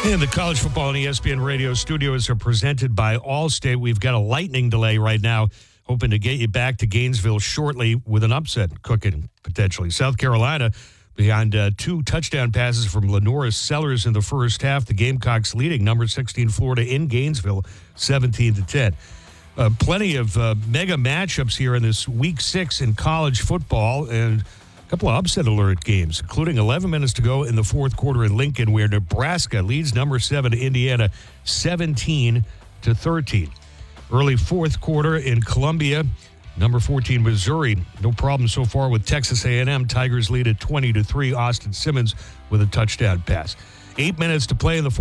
And the college football and ESPN radio studios are presented by Allstate. We've got a lightning delay right now, hoping to get you back to Gainesville shortly with an upset cooking, potentially. South Carolina behind two touchdown passes from Lenora Sellers in the first half. The Gamecocks leading number 16 Florida in Gainesville, 17-10. Plenty of mega matchups here in this Week 6 in college football, and a couple of upset alert games, including 11 minutes to go in the fourth quarter in Lincoln, where Nebraska leads number 7 Indiana 17-13. Early fourth quarter in Columbia, number 14 Missouri, no problem so far with Texas A&M. Tigers lead at 20-3. Austin Simmons with a touchdown pass. 8 minutes to play in the fourth.